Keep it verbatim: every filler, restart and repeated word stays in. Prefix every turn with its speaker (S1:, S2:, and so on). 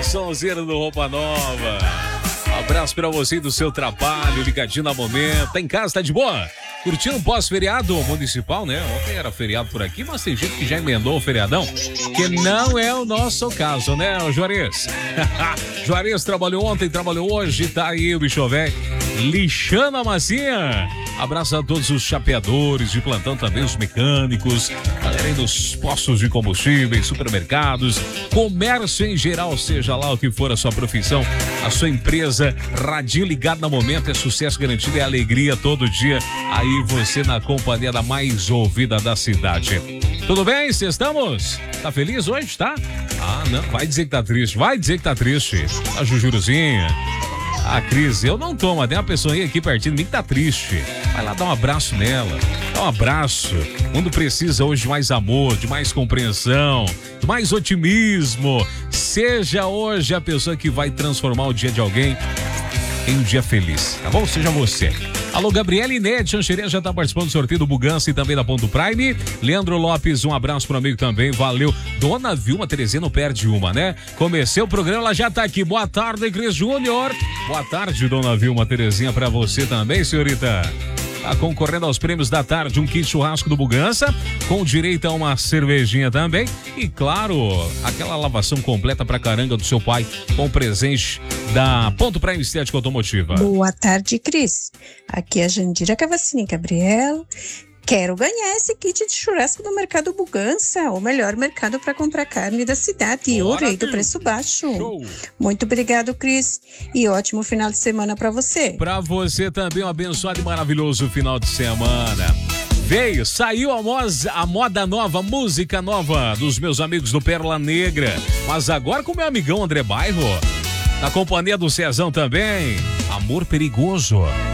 S1: Sonzeiro do Roupa Nova. Um abraço pra você e do seu trabalho, ligadinho na momento. Tá em casa, tá de boa? Curtindo um pós-feriado municipal, né? Ontem era feriado por aqui, mas tem gente que já emendou o feriadão, que não é o nosso caso, né, Juarez? Juarez trabalhou ontem, trabalhou hoje, tá aí o bicho velho lixando a massinha. Abraço a todos os chapeadores de plantão, também os mecânicos, galera aí dos postos de combustíveis, supermercados, comércio em geral, seja lá o que for a sua profissão, a sua empresa, radinho ligado no momento, é sucesso garantido, é alegria todo dia. Aí você na companhia da mais ouvida da cidade. Tudo bem? Vocês estamos? Tá feliz hoje, tá? Ah, não, vai dizer que tá triste, vai dizer que tá triste. A Jujuruzinha. A Cris, eu não tô, mas tem uma pessoa aqui pertinho de mim que tá triste. Vai lá dar um abraço nela. Dá um abraço. O mundo precisa hoje de mais amor, de mais compreensão, de mais otimismo. Seja hoje a pessoa que vai transformar o dia de alguém em um dia feliz, tá bom? Seja você. Alô, Gabriela Inete, Xanxerê já tá participando do sorteio do Bugança e também da Ponto Prime. Leandro Lopes, um abraço pro amigo também, valeu. Dona Vilma Terezinha não perde uma, né? Comecei o programa, ela já tá aqui. Boa tarde, Cris Júnior. Boa tarde, Dona Vilma Terezinha, pra você também, senhorita. Tá concorrendo aos prêmios da tarde, um kit churrasco do Bugança, com direito a uma cervejinha também. E claro, aquela lavação completa pra caranga do seu pai, com presente da Ponto Prime Estética Automotiva.
S2: Boa tarde, Cris. Aqui é a Jandira Cavassini Gabriel. Quero ganhar esse kit de churrasco do Mercado Bugança, o melhor mercado para comprar carne da cidade e o rei do preço baixo. Show. Muito obrigado, Cris, e ótimo final de semana para você.
S1: Para você também, um abençoado e maravilhoso final de semana. Veio, saiu a, moza, a moda nova, música nova dos meus amigos do Pérola Negra, mas agora com meu amigão André Bairro, na companhia do Cezão também, Amor Perigoso.